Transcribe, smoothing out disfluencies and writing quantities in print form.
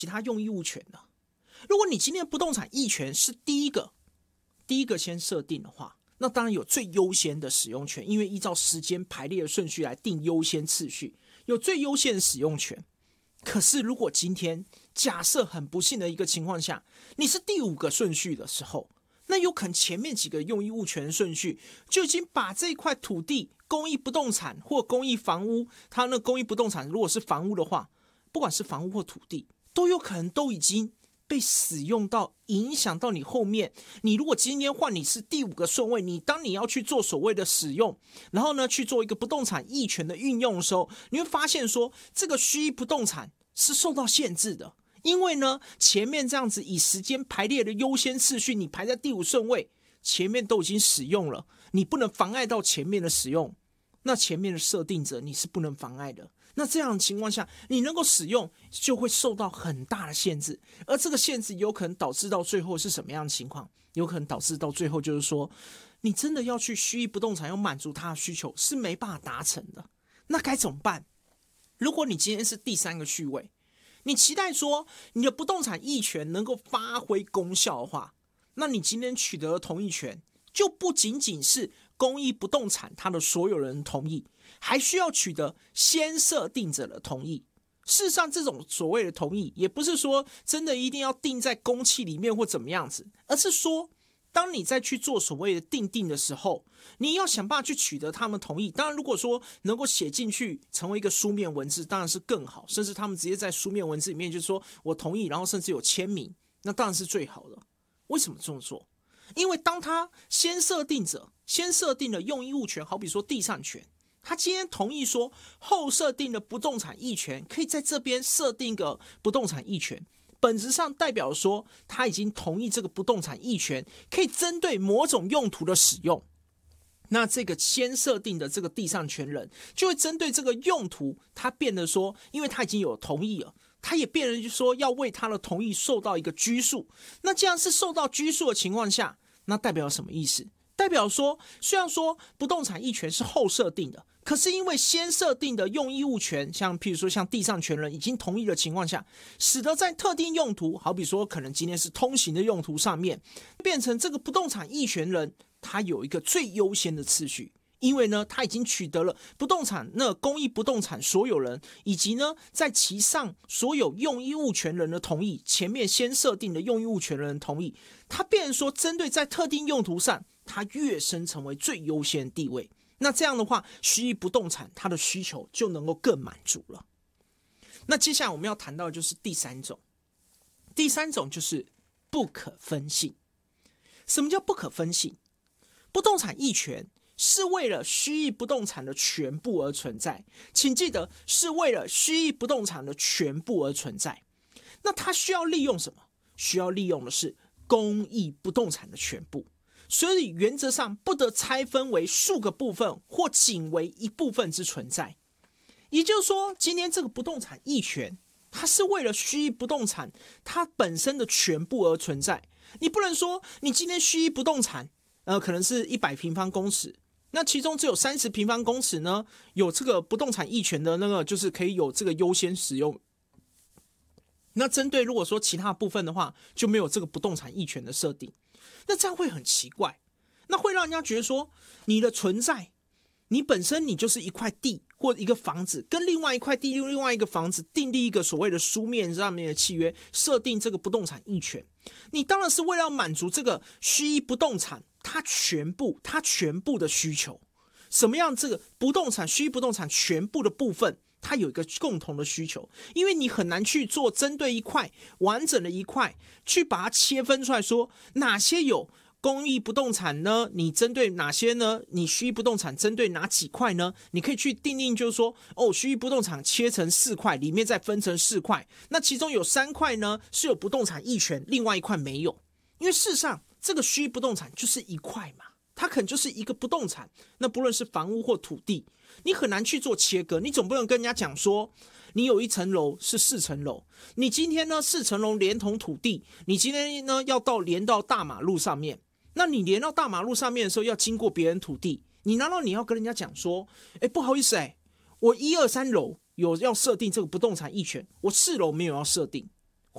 其他用益物权呢？如果你今天不动产役权是第一个先设定的话，那当然有最优先的使用权，因为依照时间排列的顺序来定优先次序，有最优先的使用权。可是如果今天假设很不幸的一个情况下，你是第5个顺序的时候，那有可能前面几个用益物权的顺序就已经把这块土地公益不动产或公益房屋，它那公益不动产如果是房屋的话，不管是房屋或土地，都有可能都已经被使用到，影响到你后面。你如果今天换你是第5个顺位，当你要去做所谓的使用，然后呢去做一个不动产役权的运用的时候，你会发现说这个虚益不动产是受到限制的。因为呢前面这样子以时间排列的优先次序，你排在第5顺位，前面都已经使用了，你不能妨碍到前面的使用，那前面的设定者你是不能妨碍的。那这样的情况下，你能够使用就会受到很大的限制，而这个限制有可能导致到最后是什么样的情况？有可能导致到最后就是说，你真的要去虚益不动产要满足它的需求是没办法达成的。那该怎么办？如果你今天是第3个序位，你期待说你的不动产役权能够发挥功效的话，那你今天取得的同意权就不仅仅是公益不动产它的所有人同意，还需要取得先设定者的同意。事实上这种所谓的同意也不是说真的一定要定在公契里面或怎么样子，而是说当你在去做所谓的定的时候，你要想办法去取得他们同意。当然如果说能够写进去成为一个书面文字当然是更好，甚至他们直接在书面文字里面就是说我同意，然后甚至有签名，那当然是最好的。为什么这么做？因为当他先设定者先设定了用益物权，好比说地上权，他今天同意说后设定的不动产役权可以在这边设定一个不动产役权，本质上代表说他已经同意这个不动产役权可以针对某种用途的使用。那这个先设定的这个地上权人就会针对这个用途，他变得说因为他已经有同意了，他也变成说要为他的同意受到一个拘束。那这样是受到拘束的情况下，那代表什么意思？代表说虽然说不动产役权是后设定的，可是因为先设定的用益物权，像譬如说像地上权人已经同意的情况下，使得在特定用途，好比说可能今天是通行的用途上面，变成这个不动产役权人他有一个最优先的次序。因为呢他已经取得了不动产那公益不动产所有人以及呢在其上所有用益物权人的同意，前面先设定的用益物权人的同意，他变成说针对在特定用途上他跃升成为最优先地位。那这样的话虚益不动产它的需求就能够更满足了。那接下来我们要谈到的就是第3种，第3种就是不可分性。什么叫不可分性？不动产役权是为了虚益不动产的全部而存在，请记得是为了虚益不动产的全部而存在。那它需要利用什么？需要利用的是公益不动产的全部，所以原则上不得拆分为数个部分或仅为一部分之存在。也就是说今天这个不动产役权它是为了虚益不动产它本身的全部而存在。你不能说你今天虚益不动产可能是100平方公尺，那其中只有30平方公尺呢有这个不动产役权的那个就是可以有这个优先使用，那针对如果说其他部分的话就没有这个不动产役权的设定，那这样会很奇怪，那会让人家觉得说你的存在，你本身你就是一块地或一个房子跟另外一块地另外一个房子订立一个所谓的书面上面的契约，设定这个不动产役权，你当然是为了满足这个虚益不动产它全部的需求。什么样这个不动产虚益不动产全部的部分它有一个共同的需求，因为你很难去做针对一块完整的一块去把它切分出来说哪些有公益不动产呢，你针对哪些呢，你虚益不动产针对哪几块呢，你可以去定定就是说虚益不动产切成4块，里面再分成4块，那其中有3块呢是有不动产役权，另外1块没有。因为事实上这个虚益不动产就是一块嘛，它可能就是一个不动产，那不论是房屋或土地，你很难去做切割。你总不能跟人家讲说你有1层楼是4层楼，你今天呢4层楼连同土地，你今天呢要连到大马路上面，那你连到大马路上面的时候要经过别人土地，你难道你要跟人家讲说不好意思我1、2、3楼有要设定这个不动产役权，我4楼没有要设定，